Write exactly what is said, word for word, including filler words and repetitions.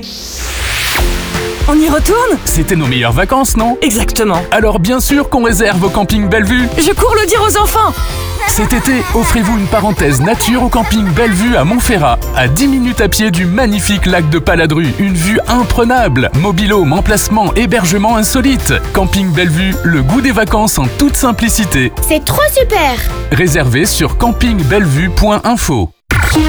On y retourne ? C'était nos meilleures vacances, non ? Exactement. Alors bien sûr qu'on réserve au camping Bellevue. Je cours le dire aux enfants. Cet été, offrez-vous une parenthèse nature au camping Bellevue à Montferrat, à dix minutes à pied du magnifique lac de Paladru. Une vue imprenable, mobil-home, emplacement, hébergement insolite. Camping Bellevue, le goût des vacances en toute simplicité. C'est trop super! Réservé sur camping bellevue point info.